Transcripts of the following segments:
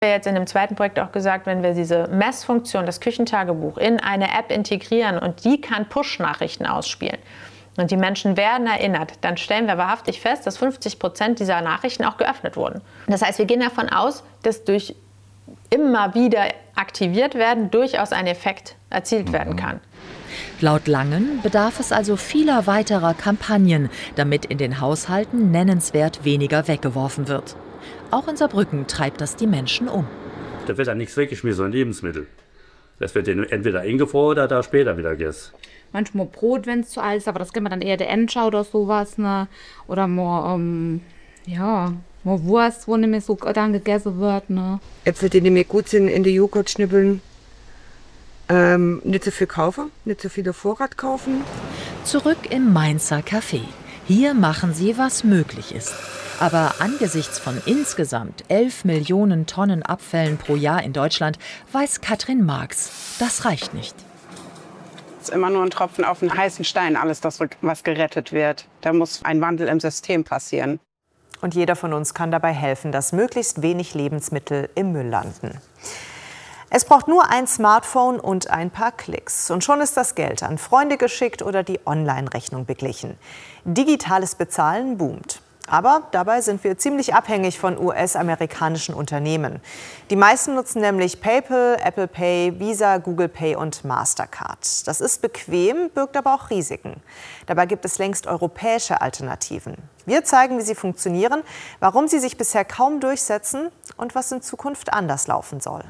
Jetzt in dem zweiten Projekt auch gesagt, wenn wir diese Messfunktion, das Küchentagebuch, in eine App integrieren und die kann Push-Nachrichten ausspielen und die Menschen werden erinnert, dann stellen wir wahrhaftig fest, dass 50% dieser Nachrichten auch geöffnet wurden. Das heißt, wir gehen davon aus, dass durch immer wieder aktiviert werden durchaus ein Effekt erzielt werden kann. Laut Langen bedarf es also vieler weiterer Kampagnen, damit in den Haushalten nennenswert weniger weggeworfen wird. Auch in Saarbrücken treibt das die Menschen um. Da wird dann nichts weggeschmissen, sondern Lebensmittel. Das wird entweder eingefroren oder da später wieder gegessen. Manchmal Brot, wenn es zu alt ist, aber das gibt man dann eher der Entschau oder sowas, ne? Oder mal, mal Wurst, wo nicht mehr so dann gegessen wird, ne? Äpfel, die nicht mehr gut sind, in die Joghurt schnippeln. Nicht so viel kaufen, nicht so viel Vorrat kaufen. Zurück im Mainzer Café. Hier machen sie, was möglich ist. Aber angesichts von insgesamt 11 Millionen Tonnen Abfällen pro Jahr in Deutschland weiß Katrin Marx, das reicht nicht. Es ist immer nur ein Tropfen auf den heißen Stein, alles das, was gerettet wird. Da muss ein Wandel im System passieren. Und jeder von uns kann dabei helfen, dass möglichst wenig Lebensmittel im Müll landen. Es braucht nur ein Smartphone und ein paar Klicks. Und schon ist das Geld an Freunde geschickt oder die Online-Rechnung beglichen. Digitales Bezahlen boomt. Aber dabei sind wir ziemlich abhängig von US-amerikanischen Unternehmen. Die meisten nutzen nämlich PayPal, Apple Pay, Visa, Google Pay und Mastercard. Das ist bequem, birgt aber auch Risiken. Dabei gibt es längst europäische Alternativen. Wir zeigen, wie sie funktionieren, warum sie sich bisher kaum durchsetzen und was in Zukunft anders laufen soll.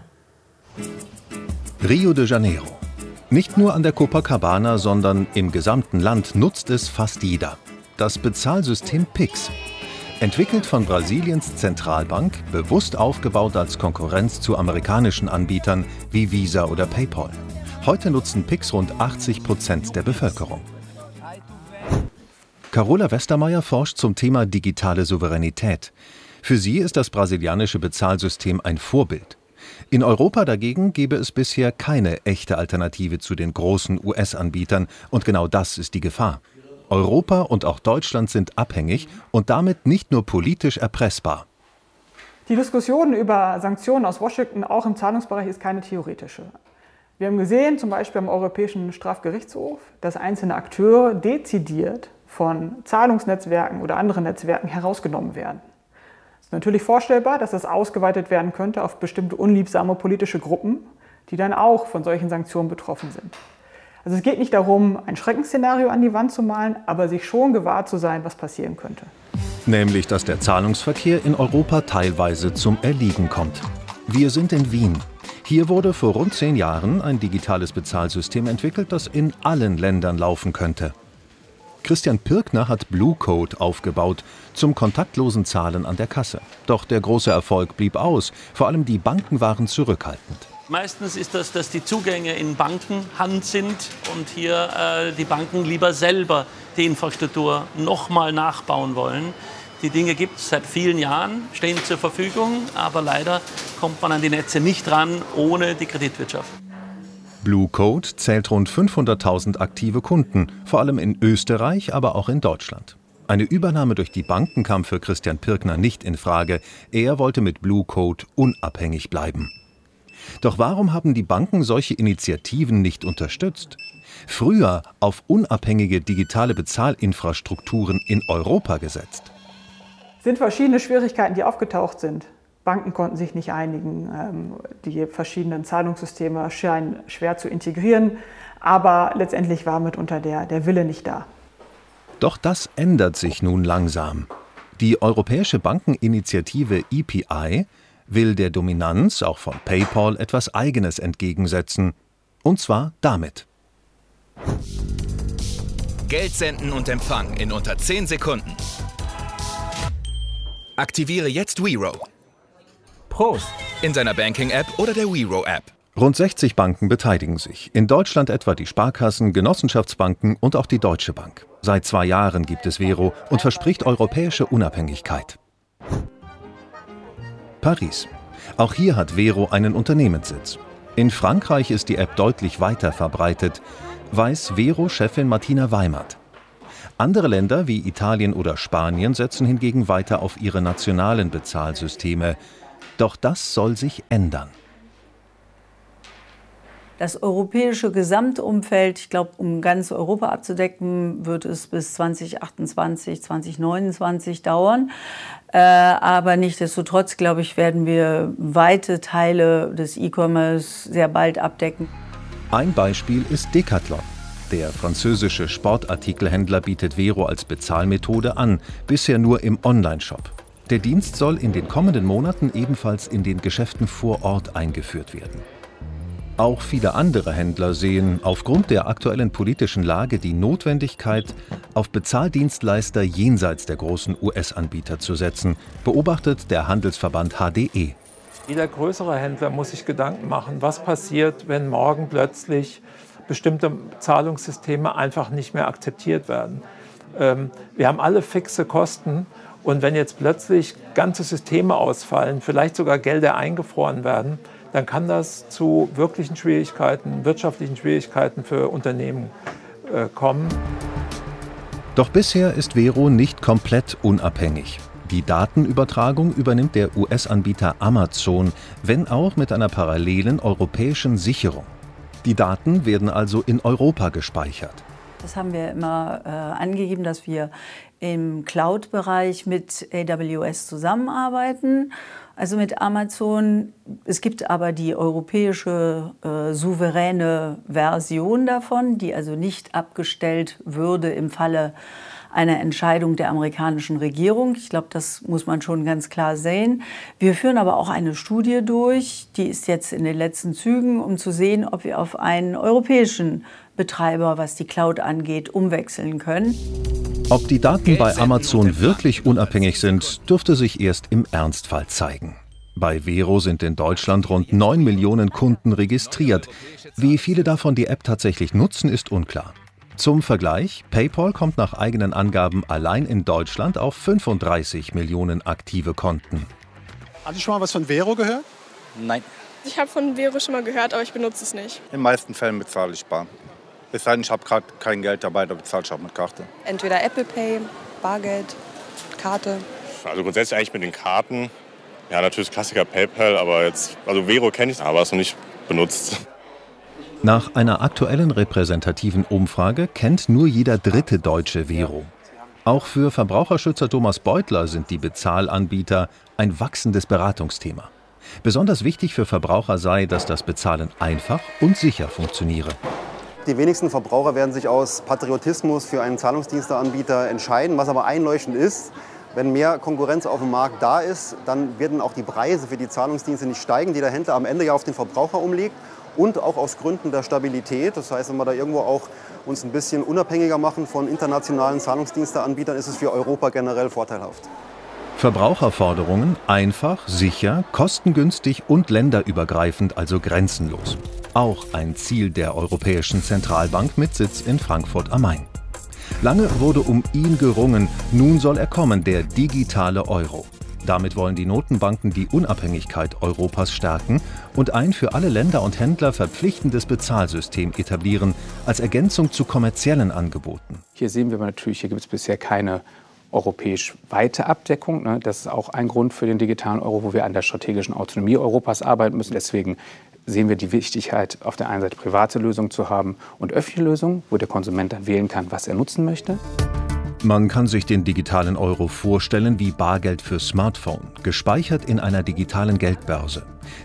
Rio de Janeiro. Nicht nur an der Copacabana, sondern im gesamten Land nutzt es fast jeder. Das Bezahlsystem Pix. Entwickelt von Brasiliens Zentralbank, bewusst aufgebaut als Konkurrenz zu amerikanischen Anbietern wie Visa oder PayPal. Heute nutzen Pix rund 80% der Bevölkerung. Carola Westermeier forscht zum Thema digitale Souveränität. Für sie ist das brasilianische Bezahlsystem ein Vorbild. In Europa dagegen gäbe es bisher keine echte Alternative zu den großen US-Anbietern und genau das ist die Gefahr. Europa und auch Deutschland sind abhängig und damit nicht nur politisch erpressbar. Die Diskussion über Sanktionen aus Washington auch im Zahlungsbereich ist keine theoretische. Wir haben gesehen, zum Beispiel am Europäischen Strafgerichtshof, dass einzelne Akteure dezidiert von Zahlungsnetzwerken oder anderen Netzwerken herausgenommen werden. Es ist natürlich vorstellbar, dass das ausgeweitet werden könnte auf bestimmte unliebsame politische Gruppen, die dann auch von solchen Sanktionen betroffen sind. Also es geht nicht darum, ein Schreckensszenario an die Wand zu malen, aber sich schon gewahr zu sein, was passieren könnte. Nämlich, dass der Zahlungsverkehr in Europa teilweise zum Erliegen kommt. Wir sind in Wien. Hier wurde vor rund 10 Jahren ein digitales Bezahlsystem entwickelt, das in allen Ländern laufen könnte. Christian Pirkner hat Blue Code aufgebaut zum kontaktlosen Zahlen an der Kasse. Doch der große Erfolg blieb aus. Vor allem die Banken waren zurückhaltend. Meistens ist das, dass die Zugänge in Bankenhand sind und hier die Banken lieber selber die Infrastruktur nochmal nachbauen wollen. Die Dinge gibt es seit vielen Jahren, stehen zur Verfügung, aber leider kommt man an die Netze nicht ran ohne die Kreditwirtschaft. Blue Code zählt rund 500.000 aktive Kunden, vor allem in Österreich, aber auch in Deutschland. Eine Übernahme durch die Banken kam für Christian Pirkner nicht in Frage. Er wollte mit Blue Code unabhängig bleiben. Doch warum haben die Banken solche Initiativen nicht unterstützt? Früher auf unabhängige digitale Bezahlinfrastrukturen in Europa gesetzt. Es sind verschiedene Schwierigkeiten, die aufgetaucht sind. Banken konnten sich nicht einigen, die verschiedenen Zahlungssysteme scheinen schwer zu integrieren, aber letztendlich war mitunter der Wille nicht da. Doch das ändert sich nun langsam. Die Europäische Bankeninitiative EPI will der Dominanz, auch von PayPal, etwas Eigenes entgegensetzen. Und zwar damit. Geld senden und empfangen in unter 10 Sekunden. Aktiviere jetzt Wero. Prost! In seiner Banking-App oder der Wero-App. Rund 60 Banken beteiligen sich. In Deutschland etwa die Sparkassen, Genossenschaftsbanken und auch die Deutsche Bank. Seit 2 Jahren gibt es Wero und verspricht europäische Unabhängigkeit. Paris. Auch hier hat Wero einen Unternehmenssitz. In Frankreich ist die App deutlich weiter verbreitet, weiß Wero-Chefin Martina Weimert. Andere Länder wie Italien oder Spanien setzen hingegen weiter auf ihre nationalen Bezahlsysteme. Doch das soll sich ändern. Das europäische Gesamtumfeld, ich glaube, um ganz Europa abzudecken, wird es bis 2028, 2029 dauern. Aber nichtsdestotrotz, glaube ich, werden wir weite Teile des E-Commerce sehr bald abdecken. Ein Beispiel ist Decathlon. Der französische Sportartikelhändler bietet Vero als Bezahlmethode an, bisher nur im Onlineshop. Der Dienst soll in den kommenden Monaten ebenfalls in den Geschäften vor Ort eingeführt werden. Auch viele andere Händler sehen aufgrund der aktuellen politischen Lage die Notwendigkeit, auf Bezahldienstleister jenseits der großen US-Anbieter zu setzen, beobachtet der Handelsverband HDE. Jeder größere Händler muss sich Gedanken machen, was passiert, wenn morgen plötzlich bestimmte Zahlungssysteme einfach nicht mehr akzeptiert werden. Wir haben alle fixe Kosten und wenn jetzt plötzlich ganze Systeme ausfallen, vielleicht sogar Gelder eingefroren werden, dann kann das zu wirklichen Schwierigkeiten, wirtschaftlichen Schwierigkeiten für Unternehmen kommen. Doch bisher ist Vero nicht komplett unabhängig. Die Datenübertragung übernimmt der US-Anbieter Amazon, wenn auch mit einer parallelen europäischen Sicherung. Die Daten werden also in Europa gespeichert. Das haben wir immer angegeben, dass wir im Cloud-Bereich mit AWS zusammenarbeiten, also mit Amazon. Es gibt aber die europäische souveräne Version davon, die also nicht abgestellt würde im Falle einer Entscheidung der amerikanischen Regierung. Ich glaube, das muss man schon ganz klar sehen. Wir führen aber auch eine Studie durch, die ist jetzt in den letzten Zügen, um zu sehen, ob wir auf einen europäischen Betreiber, was die Cloud angeht, umwechseln können. Ob die Daten bei Amazon wirklich unabhängig sind, dürfte sich erst im Ernstfall zeigen. Bei Vero sind in Deutschland rund 9 Millionen Kunden registriert. Wie viele davon die App tatsächlich nutzen, ist unklar. Zum Vergleich, PayPal kommt nach eigenen Angaben allein in Deutschland auf 35 Millionen aktive Konten. Hast du schon mal was von Vero gehört? Nein. Ich habe von Vero schon mal gehört, aber ich benutze es nicht. In den meisten Fällen bezahle ich bar. Es sei denn, ich habe gerade kein Geld dabei, da bezahle ich auch mit Karte. Entweder Apple Pay, Bargeld, Karte. Also grundsätzlich eigentlich mit den Karten. Ja, natürlich Klassiker PayPal, aber jetzt, also Vero kenne ich, aber es noch nicht benutzt. Nach einer aktuellen repräsentativen Umfrage kennt nur jeder dritte Deutsche Vero. Auch für Verbraucherschützer Thomas Beutler sind die Bezahlanbieter ein wachsendes Beratungsthema. Besonders wichtig für Verbraucher sei, dass das Bezahlen einfach und sicher funktioniere. Die wenigsten Verbraucher werden sich aus Patriotismus für einen Zahlungsdiensteanbieter entscheiden. Was aber einleuchtend ist, wenn mehr Konkurrenz auf dem Markt da ist, dann werden auch die Preise für die Zahlungsdienste nicht steigen, die der Händler am Ende ja auf den Verbraucher umlegt. Und auch aus Gründen der Stabilität. Das heißt, wenn wir da irgendwo auch uns ein bisschen unabhängiger machen von internationalen Zahlungsdiensteanbietern, ist es für Europa generell vorteilhaft. Verbraucherforderungen einfach, sicher, kostengünstig und länderübergreifend, also grenzenlos. Auch ein Ziel der Europäischen Zentralbank mit Sitz in Frankfurt am Main. Lange wurde um ihn gerungen, nun soll er kommen, der digitale Euro. Damit wollen die Notenbanken die Unabhängigkeit Europas stärken und ein für alle Länder und Händler verpflichtendes Bezahlsystem etablieren, als Ergänzung zu kommerziellen Angeboten. Hier sehen wir natürlich, hier gibt es bisher keine europäisch weite Abdeckung. Das ist auch ein Grund für den digitalen Euro, wo wir an der strategischen Autonomie Europas arbeiten müssen. Deswegen sehen wir die Wichtigkeit, auf der einen Seite private Lösungen zu haben und öffentliche Lösungen, wo der Konsument dann wählen kann, was er nutzen möchte. Man kann sich den digitalen Euro vorstellen wie Bargeld für Smartphone, gespeichert in einer digitalen Geldbörse.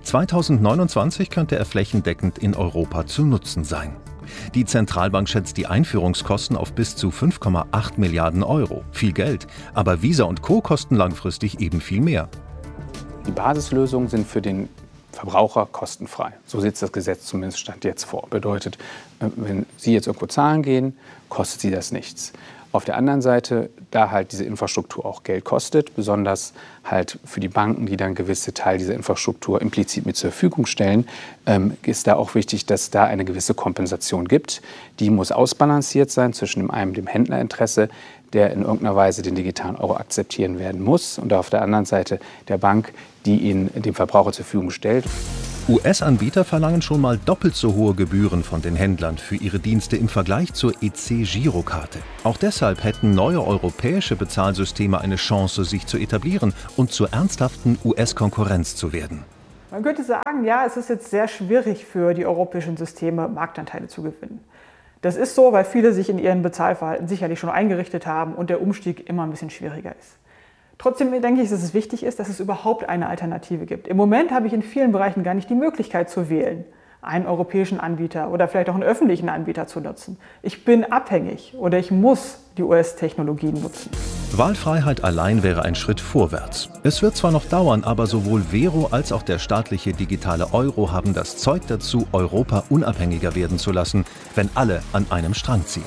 2029 könnte er flächendeckend in Europa zu nutzen sein. Die Zentralbank schätzt die Einführungskosten auf bis zu 5,8 Milliarden Euro. Viel Geld, aber Visa und Co. kosten langfristig eben viel mehr. Die Basislösungen sind für den Verbraucher kostenfrei. So sieht das Gesetz zumindest Stand jetzt vor. Bedeutet, wenn Sie jetzt irgendwo zahlen gehen, kostet Sie das nichts. Auf der anderen Seite, da halt diese Infrastruktur auch Geld kostet, besonders halt für die Banken, die dann gewisse Teil dieser Infrastruktur implizit mit zur Verfügung stellen, ist da auch wichtig, dass da eine gewisse Kompensation gibt. Die muss ausbalanciert sein zwischen dem Händlerinteresse, der in irgendeiner Weise den digitalen Euro akzeptieren werden muss, und auf der anderen Seite der Bank, die ihn dem Verbraucher zur Verfügung stellt. US-Anbieter verlangen schon mal doppelt so hohe Gebühren von den Händlern für ihre Dienste im Vergleich zur EC-Girokarte. Auch deshalb hätten neue europäische Bezahlsysteme eine Chance, sich zu etablieren und zur ernsthaften US-Konkurrenz zu werden. Man könnte sagen, ja, es ist jetzt sehr schwierig für die europäischen Systeme, Marktanteile zu gewinnen. Das ist so, weil viele sich in ihren Bezahlverhalten sicherlich schon eingerichtet haben und der Umstieg immer ein bisschen schwieriger ist. Trotzdem denke ich, dass es wichtig ist, dass es überhaupt eine Alternative gibt. Im Moment habe ich in vielen Bereichen gar nicht die Möglichkeit zu wählen, einen europäischen Anbieter oder vielleicht auch einen öffentlichen Anbieter zu nutzen. Ich bin abhängig oder ich muss die US-Technologien nutzen. Wahlfreiheit allein wäre ein Schritt vorwärts. Es wird zwar noch dauern, aber sowohl Vero als auch der staatliche digitale Euro haben das Zeug dazu, Europa unabhängiger werden zu lassen, wenn alle an einem Strang ziehen.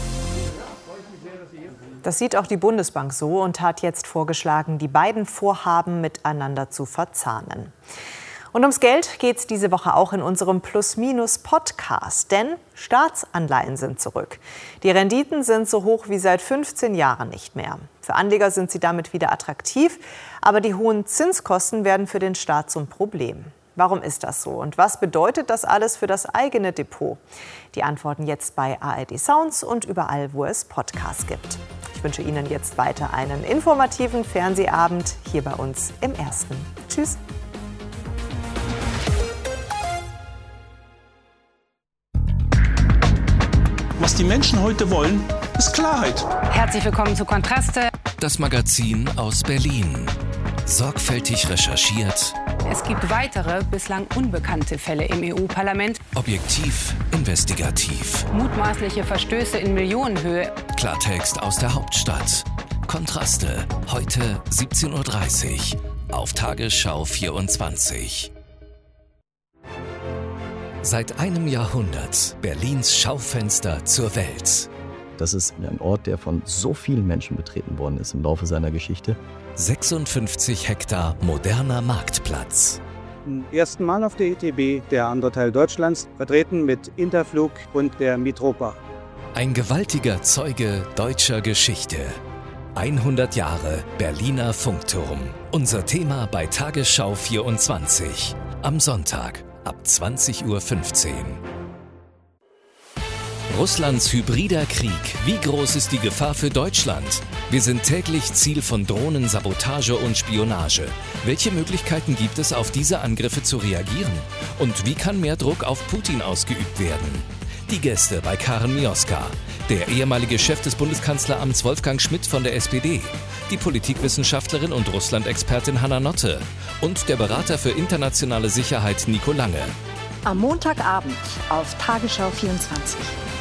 Das sieht auch die Bundesbank so und hat jetzt vorgeschlagen, die beiden Vorhaben miteinander zu verzahnen. Und ums Geld geht es diese Woche auch in unserem Plus-Minus-Podcast, denn Staatsanleihen sind zurück. Die Renditen sind so hoch wie seit 15 Jahren nicht mehr. Für Anleger sind sie damit wieder attraktiv, aber die hohen Zinskosten werden für den Staat zum Problem. Warum ist das so und was bedeutet das alles für das eigene Depot? Die Antworten jetzt bei ARD Sounds und überall, wo es Podcasts gibt. Ich wünsche Ihnen jetzt weiter einen informativen Fernsehabend hier bei uns im Ersten. Tschüss. Was die Menschen heute wollen, ist Klarheit. Herzlich willkommen zu Kontraste. Das Magazin aus Berlin. Sorgfältig recherchiert. Es gibt weitere, bislang unbekannte Fälle im EU-Parlament. Objektiv, investigativ. Mutmaßliche Verstöße in Millionenhöhe. Klartext aus der Hauptstadt. Kontraste, heute 17:30 Uhr auf Tagesschau 24. Seit einem Jahrhundert Berlins Schaufenster zur Welt. Das ist ein Ort, der von so vielen Menschen betreten worden ist im Laufe seiner Geschichte. 56 Hektar moderner Marktplatz. Zum ersten Mal auf der ITB, der andere Teil Deutschlands, vertreten mit Interflug und der Mitropa. Ein gewaltiger Zeuge deutscher Geschichte. 100 Jahre Berliner Funkturm. Unser Thema bei Tagesschau 24. Am Sonntag ab 20:15 Uhr. Russlands hybrider Krieg. Wie groß ist die Gefahr für Deutschland? Wir sind täglich Ziel von Drohnen, Sabotage und Spionage. Welche Möglichkeiten gibt es, auf diese Angriffe zu reagieren? Und wie kann mehr Druck auf Putin ausgeübt werden? Die Gäste bei Karen Mioska. Der ehemalige Chef des Bundeskanzleramts Wolfgang Schmidt von der SPD. Die Politikwissenschaftlerin und Russland-Expertin Hanna Notte. Und der Berater für internationale Sicherheit Nico Lange. Am Montagabend auf Tagesschau 24.